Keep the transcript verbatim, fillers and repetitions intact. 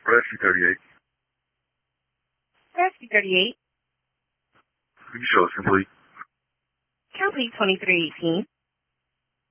Rescue thirty-eight. Rescue thirty-eight. Can you show us complete? Complete twenty-three eighteen.